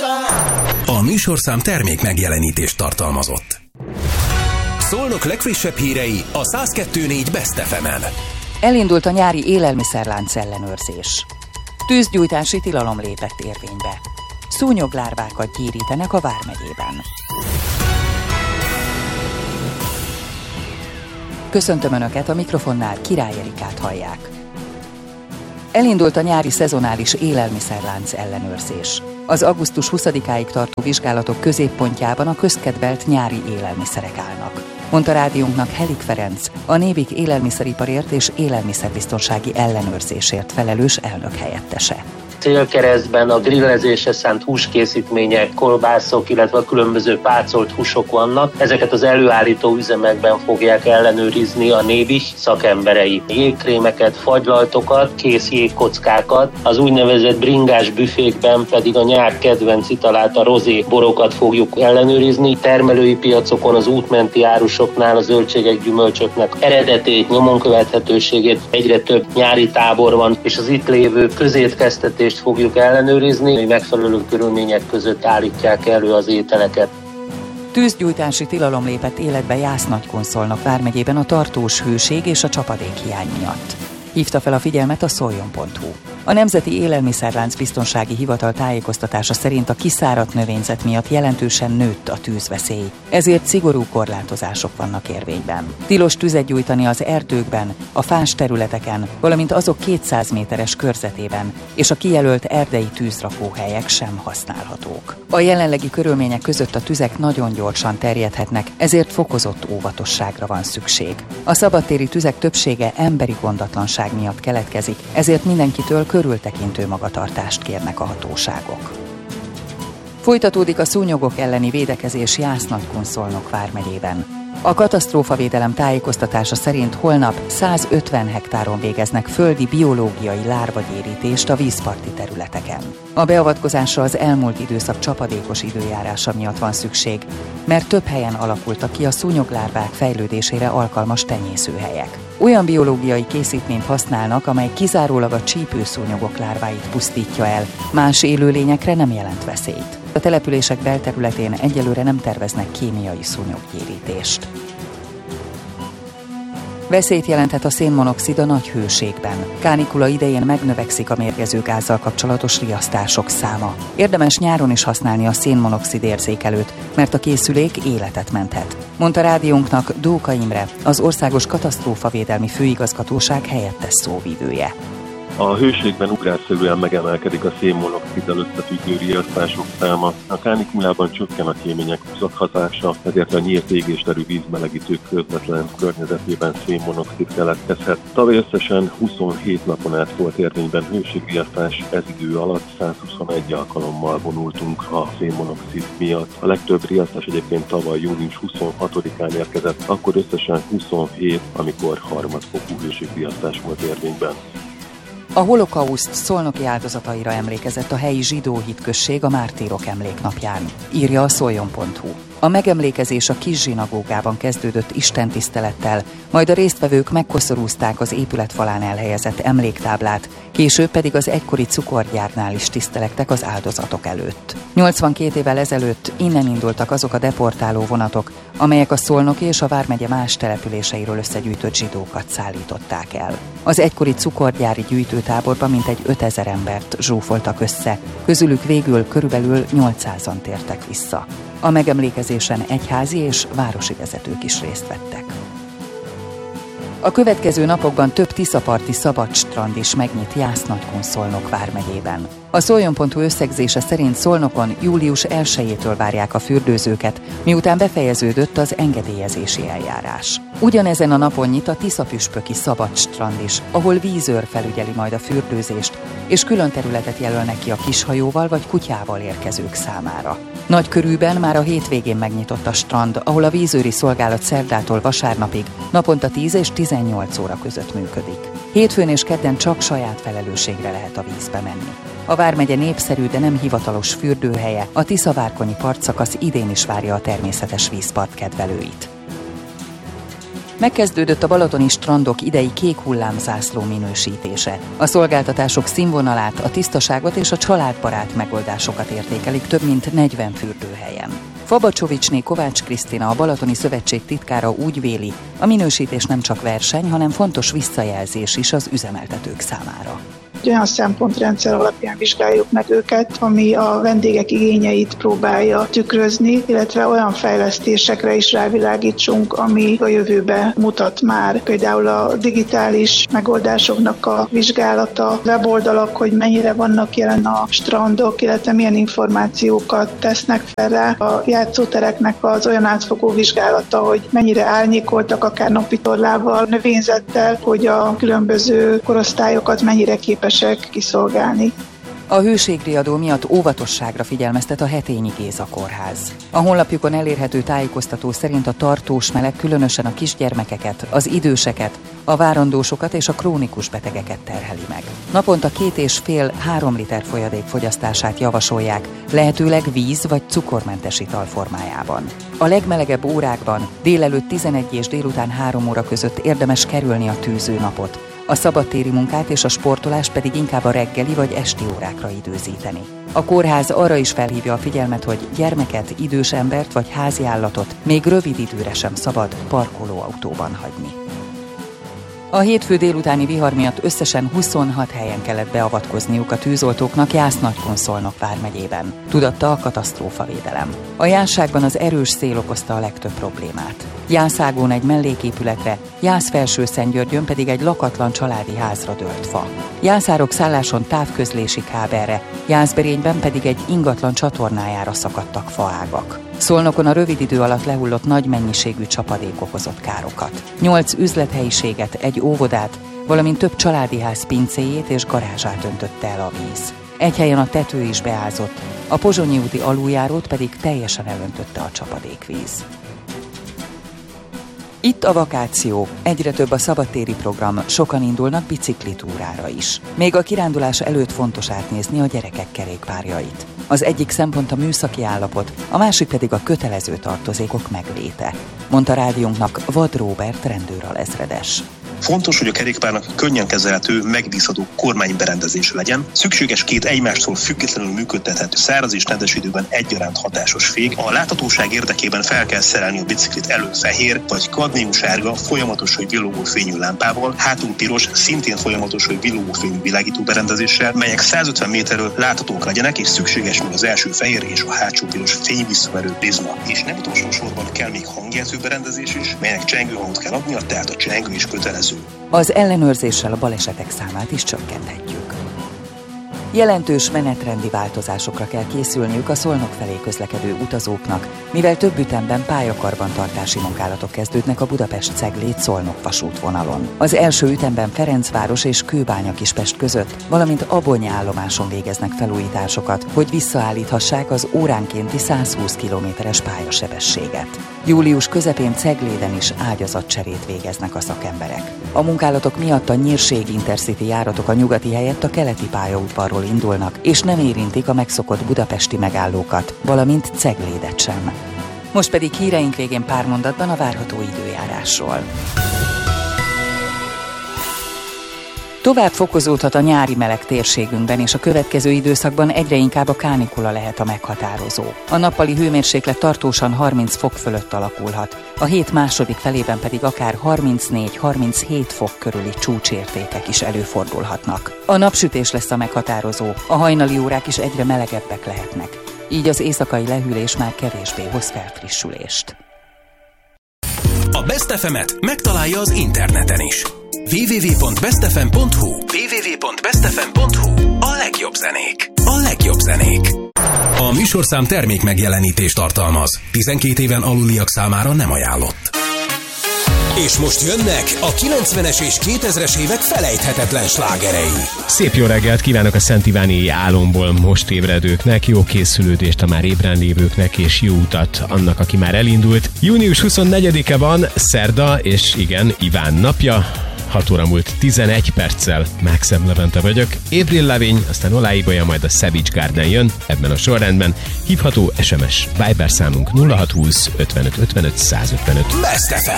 A műsorszám termék megjelenítést tartalmazott. Szolnok legfrissebb hírei a 102.4 Best FM-en. Elindult a nyári élelmiszerlánc ellenőrzés. Tűzgyújtási tilalom lépett érvénybe. Szúnyoglárvákat gyérítenek a Vármegyében. Köszöntöm Önöket, a mikrofonnál Király Erikát hallják. Elindult a nyári szezonális élelmiszerlánc ellenőrzés. Az augusztus 20-áig tartó vizsgálatok középpontjában a közkedvelt nyári élelmiszerek állnak, mondta rádiónknak Helik Ferenc, a Névik élelmiszeriparért és élelmiszerbiztonsági ellenőrzésért felelős elnök helyettese. Célkeresztben a grillezésre szánt húskészítmények, kolbászok, illetve a különböző pácolt húsok vannak. Ezeket az előállító üzemekben fogják ellenőrizni a Névik szakemberei. Jégkrémeket, fagylaltokat, kész jégkockákat, az úgynevezett bringás büfékben pedig a nyár kedvenc italát, a rozé borokat fogjuk ellenőrizni. Termelői piacokon, az útmenti árusoknál a zöldségek, gyümölcsöknek eredetét, nyomon követhetőségét, egyre több nyári tábor van, és az itt lévő közétkeztetést fogjuk ellenőrizni, hogy megfelelő körülmények között állítják elő az ételeket. Tűzgyújtási tilalom lépett életbe Jász-Nagykun-Szolnok vármegyében a tartós hőség és a csapadékhiány miatt. Hívta fel a figyelmet a Szoljon.hu. A Nemzeti Élelmiszerlánc Biztonsági Hivatal tájékoztatása szerint a kiszáradt növényzet miatt jelentősen nőtt a tűzveszély, ezért szigorú korlátozások vannak érvényben. Tilos tüzet gyújtani az erdőkben, a fás területeken, valamint azok 200 méteres körzetében, és a kijelölt erdei tűzrakóhelyek sem használhatók. A jelenlegi körülmények között a tüzek nagyon gyorsan terjedhetnek, ezért fokozott óvatosságra van szükség. A szabadtéri tüzek többsége emberi gondatlanság miatt keletkezik, ezért mindenkitől körültekintő magatartást kérnek a hatóságok. Folytatódik a szúnyogok elleni védekezés Jász-Nagykun-Szolnok vármegyében. A katasztrófavédelem tájékoztatása szerint holnap 150 hektáron végeznek földi biológiai lárvagyérítést a vízparti területeken. A beavatkozásra az elmúlt időszak csapadékos időjárása miatt van szükség, mert több helyen alakultak ki a szúnyoglárvák fejlődésére alkalmas tenyészőhelyek. Olyan biológiai készítményt használnak, amely kizárólag a csípőszúnyogok lárváit pusztítja el, más élőlényekre nem jelent veszélyt. A települések belterületén egyelőre nem terveznek kémiai szúnyoggyérítést. Veszélyt jelenthet a szénmonoxid a nagy hőségben. Kánikula idején megnövekszik a mérgező gázzal kapcsolatos riasztások száma. Érdemes nyáron is használni a szénmonoxid érzékelőt, mert a készülék életet menthet, mondta rádiónknak Dóka Imre, az Országos Katasztrófavédelmi Főigazgatóság helyettes szóvivője. A hőségben ugrásszerűen megemelkedik a szénmonoxiddal összefüggő riasztások száma. A kánikulában csökken a kémények húzathatása, ezért a nyílt égésterű vízmelegítők közvetlen környezetében szénmonoxid keletkezhet. Tavaly összesen 27 napon át volt érvényben hőségriasztás, ez idő alatt 121 alkalommal vonultunk a szénmonoxid miatt. A legtöbb riasztás egyébként tavaly június 26-án érkezett, akkor összesen 27, amikor harmadfokú hőségriasztás volt érvényben. A holokauszt szolnoki áldozataira emlékezett a helyi zsidó hitközség a Mártírok emléknapján, írja a Szoljon.hu. A megemlékezés a kis zsinagógában kezdődött istentisztelettel, majd a résztvevők megkoszorúzták az épület falán elhelyezett emléktáblát, később pedig az egykori cukorgyárnál is tisztelektek az áldozatok előtt. 82 évvel ezelőtt innen indultak azok a deportáló vonatok, amelyek a Szolnoki és a vármegye más településeiről összegyűjtött zsidókat szállították el. Az egykori cukorgyári gyűjtőtáborban mintegy 5000 embert zsúfoltak össze, közülük végül körülbelül 800-an tértek vissza. A megemlékezésen egyházi és városi vezetők is részt vettek. A következő napokban több tiszaparti szabad strand is megnyit Jász-Nagykun-Szolnok vármegyében. A Szoljon.hu összegzése szerint Szolnokon július 1-től várják a fürdőzőket, miután befejeződött az engedélyezési eljárás. Ugyanezen a napon nyit a Tiszapüspöki szabad strand is, ahol vízőr felügyeli majd a fürdőzést, és külön területet jelölnek ki a kishajóval vagy kutyával érkezők számára. Nagykörűben már a hétvégén megnyitott a strand, ahol a vízőri szolgálat szerdától vasárnapig naponta 10 és 18 óra között működik. Hétfőn és kedden csak saját felelősségre lehet a vízbe menni. A vármegye népszerű, de nem hivatalos fürdőhelye, a Tisza-Várkonyi partszakasz idén is várja a természetes vízpart kedvelőit. Megkezdődött a balatoni strandok idei kék hullámzászló minősítése. A szolgáltatások színvonalát, a tisztaságot és a családbarát megoldásokat értékelik több mint 40 fürdőhelyen. Fabacsovicsné Kovács Krisztina, a Balatoni Szövetség titkára úgy véli, a minősítés nem csak verseny, hanem fontos visszajelzés is az üzemeltetők számára. Olyan szempontrendszer alapján vizsgáljuk meg őket, ami a vendégek igényeit próbálja tükrözni, illetve olyan fejlesztésekre is rávilágítsunk, ami a jövőbe mutat már. Például a digitális megoldásoknak a vizsgálata, weboldalak, hogy mennyire vannak jelen a strandok, illetve milyen információkat tesznek fel rá. A játszótereknek az olyan átfogó vizsgálata, hogy mennyire árnyékoltak, akár napitorlával, növényzettel, hogy a különböző korosztályokat mennyire képesek kiszolgálni. A hőségriadó miatt óvatosságra figyelmeztet a Hetényi Géza Kórház. A honlapjukon elérhető tájékoztató szerint a tartós meleg különösen a kisgyermekeket, az időseket, a várandósokat és a krónikus betegeket terheli meg. Naponta 2,5-3 liter folyadék fogyasztását javasolják, lehetőleg víz vagy cukormentes ital formájában. A legmelegebb órákban délelőtt 11 és délután 3 óra között érdemes kerülni a tűző napot. A szabadtéri munkát és a sportolást pedig inkább a reggeli vagy esti órákra időzíteni. A kórház arra is felhívja a figyelmet, hogy gyermeket, idős embert vagy háziállatot még rövid időre sem szabad parkolóautóban hagyni. A hétfő délutáni vihar miatt összesen 26 helyen kellett beavatkozniuk a tűzoltóknak Jász-Nagykun-Szolnok vármegyében, tudatta a katasztrófavédelem. A Jászságban az erős szél okozta a legtöbb problémát. Jászágon egy melléképületre, Jász-Felső-Szentgyörgyön pedig egy lakatlan családi házra dőlt fa. Jászárok szálláson távközlési kábelre, Jászberényben pedig egy ingatlan csatornájára szakadtak faágak. Szolnokon a rövid idő alatt lehullott nagy mennyiségű csapadék okozott károkat. 8 üzlethelyiséget, egy óvodát, valamint több családi ház pincéjét és garázsát öntötte el a víz. Egy helyen a tető is beázott, a Pozsonyi úti aluljárót pedig teljesen elöntötte a csapadékvíz. Itt a vakáció, egyre több a szabadtéri program, sokan indulnak biciklitúrára is. Még a kirándulás előtt fontos átnézni a gyerekek kerékpárjait. Az egyik szempont a műszaki állapot, a másik pedig a kötelező tartozékok megléte, mondta rádiónknak Vad Róbert rendőralezredes. Fontos, hogy a kerékpárnak könnyen kezelhető, megbízható kormányberendezése legyen. Szükséges 2 egymástól függetlenül működtethető száraz és nedves időben egyaránt hatásos fék. A láthatóság érdekében fel kell szerelni a biciklit elő fehér vagy kadmiumsárga, folyamatos vagy villogó fényű lámpával, hátul piros, szintén folyamatos vagy villogó fényű világító berendezéssel, melyek 150 méterről láthatók legyenek, és szükséges még az első fehér és a hátsó piros fényvisszaverő prizma. És nem utolsó sorban kell még hangjelző berendezés is, melynek csengőhangot kell adnia, tehát a csengő is kötelező. Az ellenőrzéssel a balesetek számát is csökkenthetjük. Jelentős menetrendi változásokra kell készülniük a Szolnok felé közlekedő utazóknak, mivel több ütemben pályakarbantartási munkálatok kezdődnek a Budapest-Ceglét-Szolnok vasútvonalon. Az első ütemben Ferencváros és Kőbánya-Kispest között, valamint Abonyi állomáson végeznek felújításokat, hogy visszaállíthassák az óránkénti 120 km-es pályasebességet. Július közepén Cegléden is ágyazatcserét végeznek a szakemberek. A munkálatok miatt a Nyírség Intercity járatok a nyugati helyett a keleti pályaudvarról indulnak, és nem érintik a megszokott budapesti megállókat, valamint Ceglédet sem. Most pedig híreink végén pár mondatban a várható időjárásról. Tovább fokozódhat a nyári meleg térségünkben, és a következő időszakban egyre inkább a kánikula lehet a meghatározó. A nappali hőmérséklet tartósan 30 fok fölött alakulhat, a hét második felében pedig akár 34-37 fok körüli csúcsértékek is előfordulhatnak. A napsütés lesz a meghatározó, a hajnali órák is egyre melegebbek lehetnek. Így az éjszakai lehűlés már kevésbé hoz felfrissülést. A Best FM-et megtalálja az interneten is. www.bestfm.hu www.bestfm.hu A legjobb zenék. A legjobb zenék. A műsorszám termék megjelenítést tartalmaz. 12 éven aluliak számára nem ajánlott. És most jönnek a 90-es és 2000-es évek felejthetetlen slágerei. Szép jó reggelt kívánok a Szent Iváni álomból most ébredőknek, jó készülődést a már ébren lévőknek, és jó utat annak, aki már elindult. Június 24-e van, szerda, és igen, Iván napja. 6 óra múlt 11 perccel, Mákszem Levente vagyok. Avril Lavigne, aztán Olá Ibolya, majd a Savage Garden jön ebben a sorrendben. Hívható SMS Viber számunk 0620 55 55 155. Best FM.